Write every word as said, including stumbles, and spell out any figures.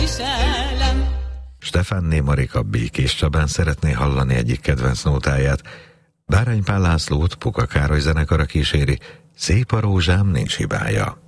viselem. Stefánné Marika Békés Csabán szeretné hallani egyik kedvenc nótáját. Báránypál Lászlót Puka Károly zenekara kíséri, Szép a rózsám, nincs hibája.